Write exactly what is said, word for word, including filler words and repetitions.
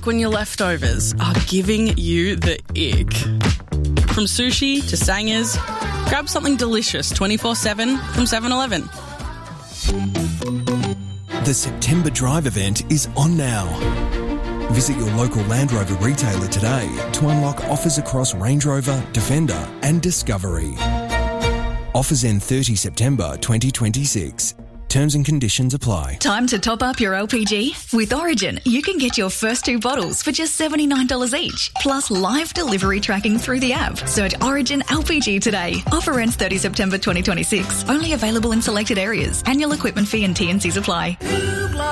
like when your leftovers are giving you the ick? From sushi to sangers, grab something delicious twenty-four seven from seven eleven. The September Drive event is on now. Visit your local Land Rover retailer today to unlock offers across Range Rover, Defender and Discovery. Offers end thirtieth September twenty twenty-six. Terms and conditions apply. Time to top up your L P G? With Origin, you can get your first two bottles for just seventy-nine dollars each, plus live delivery tracking through the app. Search Origin L P G today. Offer ends thirtieth September twenty twenty-six. Only available in selected areas. Annual equipment fee and T and Cs apply.